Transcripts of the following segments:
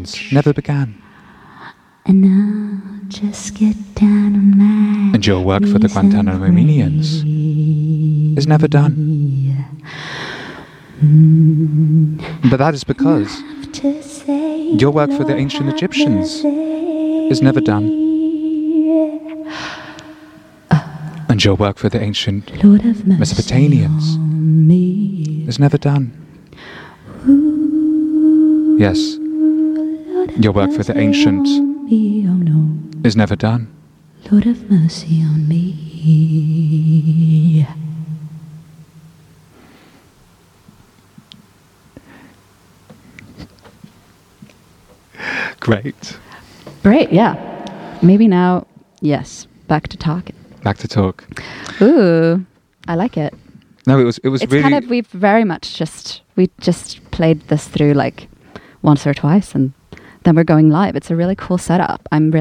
Egyptians never began. And now just get down on my And your work for the Guantanamomenians is never done. But that is because your work for the ancient Egyptians is never done. And your work for the ancient Mesopotamians is never done. Yes, your work for the ancient is never done. Lord have mercy on me. Great. Great, yeah. Maybe now, yes, back to talking. Back to talk. Ooh, I like it. No, it was It's really... kind of, we just played this through like once or twice and then we're going live. It's a really cool setup. I'm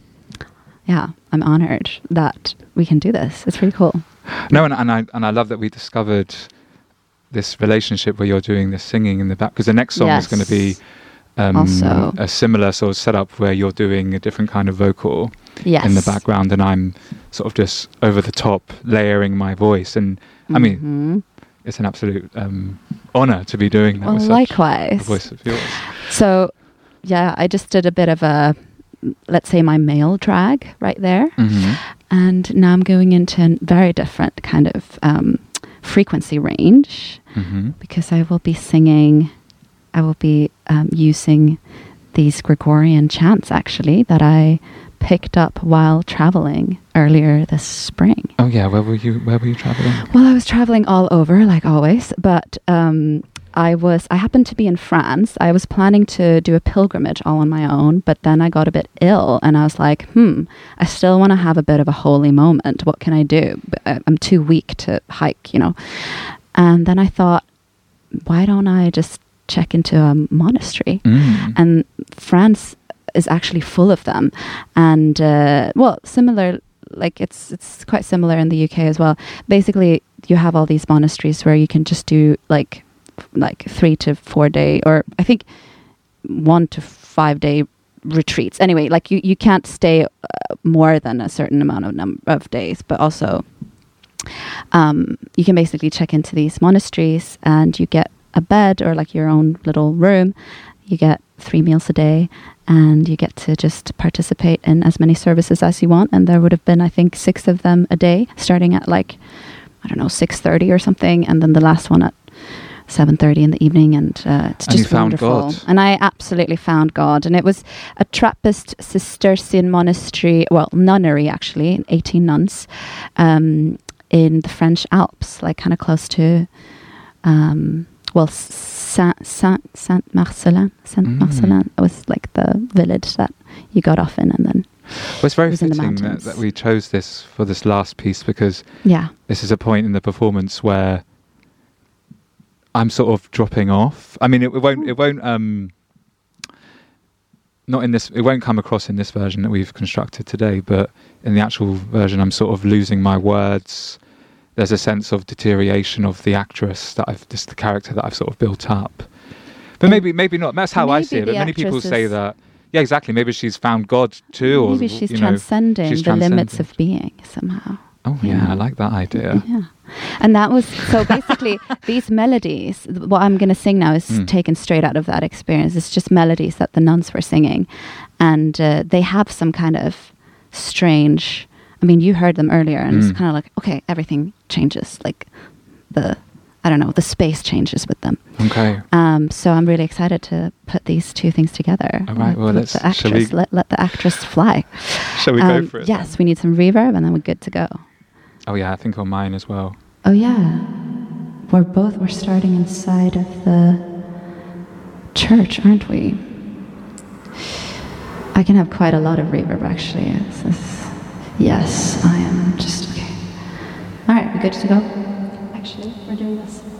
honored that we can do this. It's pretty cool. No, and I love that we discovered this relationship where you're doing the singing in the back, because the next song is going to be also a similar sort of setup where you're doing a different kind of vocal in the background, and I'm sort of just over the top layering my voice. And I mean, it's an absolute honor to be doing that with likewise. such a voice of yours. So, yeah, I just did a bit of a, let's say, my male drag right there. And now I'm going into a very different kind of frequency range because I will be singing, I will be using these Gregorian chants actually that I picked up while traveling earlier this spring. Oh yeah, where were you traveling? Well, I was traveling all over like always, but I happened to be in France. I was planning to do a pilgrimage all on my own, but then I got a bit ill and I was like, I still want to have a bit of a holy moment. What can I do? I'm too weak to hike, you know. And then I thought, why don't I just check into a monastery? And France is actually full of them. And, similar, like it's quite similar in the UK as well. Basically, you have all these monasteries where you can just do like 3 to 4 day, or I think 1 to 5 day retreats. Anyway, like you can't stay more than a certain amount of days, but also you can basically check into these monasteries and you get a bed or like your own little room. You get 3 meals a day and you get to just participate in as many services as you want. And there would have been, I think, 6 of them a day, starting at 6:30 or something. And then the last one at 7:30 in the evening, and it's just wonderful. God. And I absolutely found God. And it was a Trappist Cistercian monastery, nunnery actually, 18 nuns in the French Alps, like kind of close to Saint Marcelin. Saint Marcelin was like the village that you got off in, and then it's very fitting that we chose this for this last piece, because this is a point in the performance where I'm sort of dropping off. I mean, it won't come across in this version that we've constructed today, but in the actual version, I'm sort of losing my words. There's a sense of deterioration of the actress the character that I've sort of built up. But maybe not. That's how I see it. But many people say that. Yeah, exactly. Maybe she's found God too, maybe she's transcending the limits of being somehow. Oh yeah, I like that idea. Yeah. And that was, so basically these melodies, what I'm going to sing now is taken straight out of that experience. It's just melodies that the nuns were singing. And they have some kind of strange, I mean, you heard them earlier and it's kind of like, okay, everything changes. Like the space changes with them. Okay. So I'm really excited to put these two things together. All right, well, let the actress fly. Shall we go for it? Yes, we need some reverb and then we're good to go. Oh yeah, I think on mine as well. Oh yeah, we're starting inside of the church, aren't we? I can have quite a lot of reverb actually. Yes, I am just okay. All right, we're good to go. Actually, we're doing this.